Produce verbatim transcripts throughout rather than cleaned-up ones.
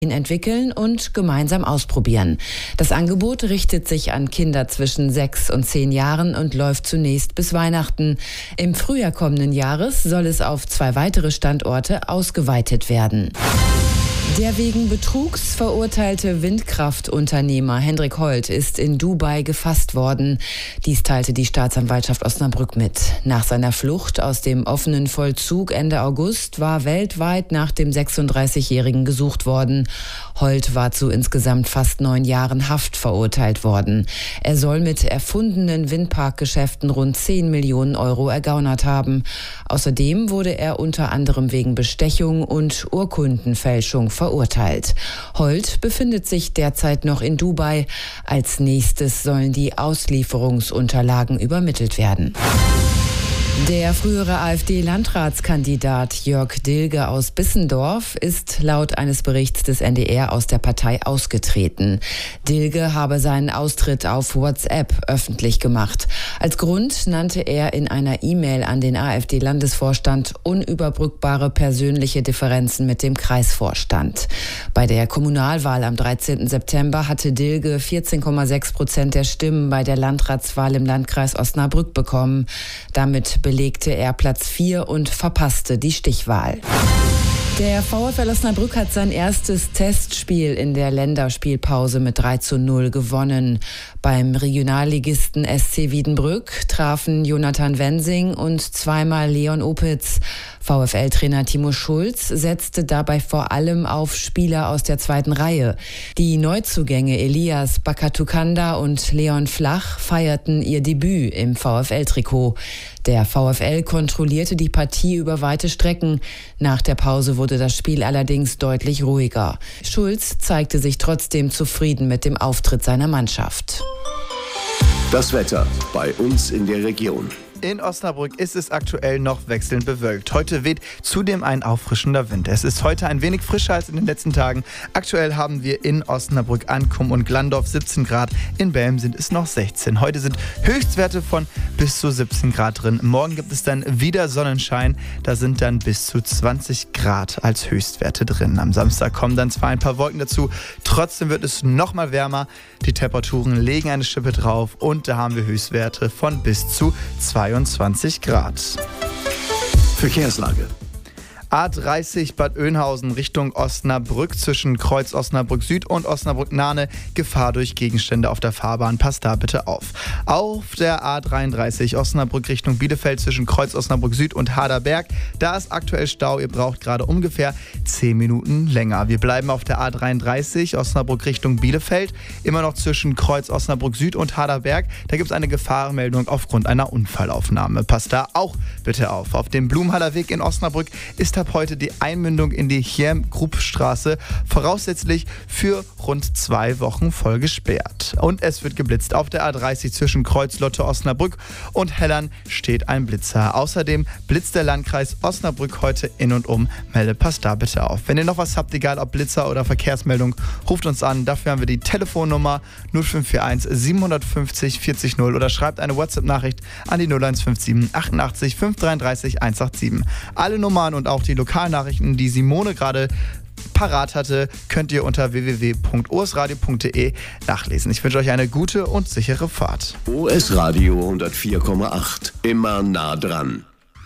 entwickeln und gemeinsam ausprobieren. Das Angebot richtet sich an Kinder zwischen sechs und zehn Jahren und läuft zunächst bis Weihnachten. Im Frühjahr kommenden Jahres soll es auf zwei weitere Standorte ausgeweitet werden. Der wegen Betrugs verurteilte Windkraftunternehmer Hendrik Holt ist in Dubai gefasst worden. Dies teilte die Staatsanwaltschaft Osnabrück mit. Nach seiner Flucht aus dem offenen Vollzug Ende August war weltweit nach dem sechsunddreißigjährigen gesucht worden. Holt war zu insgesamt fast neun Jahren Haft verurteilt worden. Er soll mit erfundenen Windparkgeschäften rund zehn Millionen Euro ergaunert haben. Außerdem wurde er unter anderem wegen Bestechung und Urkundenfälschung verurteilt. Holt befindet sich derzeit noch in Dubai. Als nächstes sollen die Auslieferungsunterlagen übermittelt werden. Der frühere AfD-Landratskandidat Jörg Dilge aus Bissendorf ist laut eines Berichts des N D R aus der Partei ausgetreten. Dilge habe seinen Austritt auf WhatsApp öffentlich gemacht. Als Grund nannte er in einer E-Mail an den AfD-Landesvorstand unüberbrückbare persönliche Differenzen mit dem Kreisvorstand. Bei der Kommunalwahl am dreizehnten September hatte Dilge vierzehn Komma sechs Prozent der Stimmen bei der Landratswahl im Landkreis Osnabrück bekommen. Damit belegte er Platz vier und verpasste die Stichwahl. Der VfL Osnabrück hat sein erstes Testspiel in der Länderspielpause mit drei zu null gewonnen. Beim Regionalligisten S C Wiedenbrück trafen Jonathan Wensing und zweimal Leon Opitz. VfL-Trainer Timo Schulz setzte dabei vor allem auf Spieler aus der zweiten Reihe. Die Neuzugänge Elias Bakatukanda und Leon Flach feierten ihr Debüt im VfL-Trikot. Der VfL kontrollierte die Partie über weite Strecken. Nach der Pause wurde das Spiel allerdings deutlich ruhiger. Schulz zeigte sich trotzdem zufrieden mit dem Auftritt seiner Mannschaft. Das Wetter bei uns in der Region. In Osnabrück ist es aktuell noch wechselnd bewölkt. Heute weht zudem ein auffrischender Wind. Es ist heute ein wenig frischer als in den letzten Tagen. Aktuell haben wir in Osnabrück, Ankum und Glandorf siebzehn Grad. In Belm sind es noch sechzehn. Heute sind Höchstwerte von bis zu siebzehn Grad drin. Morgen gibt es dann wieder Sonnenschein. Da sind dann bis zu zwanzig Grad als Höchstwerte drin. Am Samstag kommen dann zwar ein paar Wolken dazu. Trotzdem wird es noch mal wärmer. Die Temperaturen legen eine Schippe drauf. Und da haben wir Höchstwerte von bis zu zweiundzwanzig Grad. Verkehrslage. A dreißig Bad Oeynhausen Richtung Osnabrück zwischen Kreuz Osnabrück Süd und Osnabrück Nahne. Gefahr durch Gegenstände auf der Fahrbahn. Passt da bitte auf. Auf der A dreiunddreißig Osnabrück Richtung Bielefeld zwischen Kreuz Osnabrück Süd und Haderberg. Da ist aktuell Stau. Ihr braucht gerade ungefähr zehn Minuten länger. Wir bleiben auf der A dreiunddreißig Osnabrück Richtung Bielefeld. Immer noch zwischen Kreuz Osnabrück Süd und Haderberg. Da gibt es eine Gefahrenmeldung aufgrund einer Unfallaufnahme. Passt da auch bitte auf. Auf dem Blumenhaller Weg in Osnabrück ist ab heute die Einmündung in die Hierm-Grupp-Straße voraussichtlich für rund zwei Wochen voll gesperrt. Und es wird geblitzt. Auf der A dreißig zwischen Kreuz-Lotte Osnabrück und Hellern steht ein Blitzer. Außerdem blitzt der Landkreis Osnabrück heute in und um. Melde, passt da bitte auf. Wenn ihr noch was habt, egal ob Blitzer oder Verkehrsmeldung, ruft uns an. Dafür haben wir die Telefonnummer null fünf vier eins sieben fünf null vier null oder schreibt eine WhatsApp-Nachricht an die null eins fünf sieben achtundachtzig fünf dreiunddreißig hundertsiebenundachtzig. Alle Nummern und auch die Lokalnachrichten, die Simone gerade parat hatte, könnt ihr unter w w w punkt o s radio punkt d e nachlesen. Ich wünsche euch eine gute und sichere Fahrt. O S Radio hundertvier Komma acht. Immer nah dran.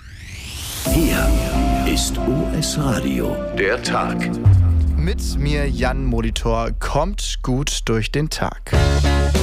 Hier ist O S Radio. Der Tag. Mit mir Jan Molitor. Kommt gut durch den Tag.